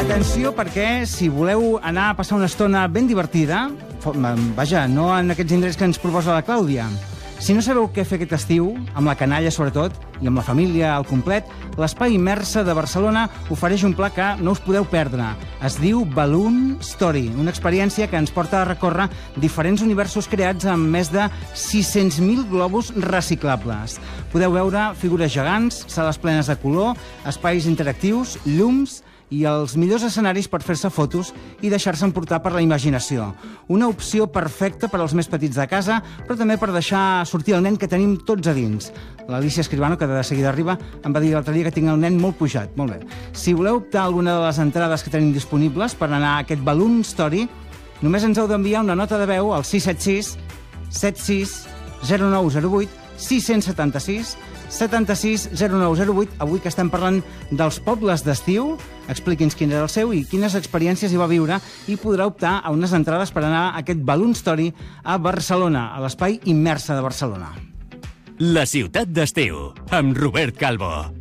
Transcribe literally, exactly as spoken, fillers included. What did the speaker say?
Atenció, perquè si voleu anar a passar una estona ben divertida, vaja, no en aquests indrets que ens proposa la Clàudia, si no sabeu què fer aquest estiu, amb la canalla sobretot, i amb la família al complet, l'Espai Immersa de Barcelona ofereix un pla que no us podeu perdre. Es diu Balloon Story, una experiència que ens porta a recórrer diferents universos creats amb més de sis-cents mil globus reciclables. Podeu veure figures gegants, sales plenes de color, espais interactius, llums i els millors escenaris per fer-se fotos i deixar-se emportar per la imaginació. Una opció perfecta per als més petits de casa, però també per deixar sortir el nen que tenim tots a dins. L'Alicia Escribano, que de seguida arriba, em va dir l'altre dia que tinc el nen molt pujat. Molt bé. Si voleu optar a alguna de les entrades que tenim disponibles per anar a aquest Balloon Story, només ens heu d'enviar una nota de veu al sis set sis, set sis, zero nou zero vuit, sis set sis, set sis zero nou zero vuit. Avui que estem parlant dels pobles d'estiu, expliqui'ns quin era el seu i quines experiències hi va viure i podrà optar a unes entrades per anar a aquest Balloon Story a Barcelona, a l'Espai Immersa de Barcelona. La ciutat d'estiu, amb Robert Calvo.